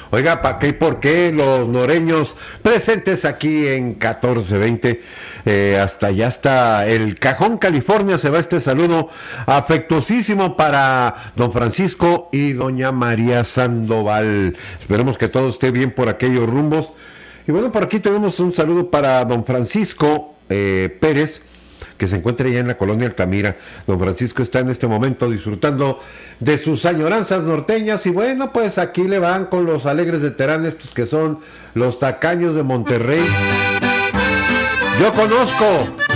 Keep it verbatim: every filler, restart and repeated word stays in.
Oiga, ¿para qué y por qué los noreños presentes aquí en catorce veinte? Eh, hasta allá está el Cajón, California. Se va este saludo afectuosísimo para don Francisco y doña María Sandoval. Esperemos que todo esté bien por aquellos rumbos. Y bueno, por aquí tenemos un saludo para don Francisco eh, Pérez, que se encuentra ya en la colonia Altamira. Don Francisco está en este momento disfrutando de sus añoranzas norteñas y bueno, pues aquí le van con los alegres de Terán, estos que son los tacaños de Monterrey. Yo conozco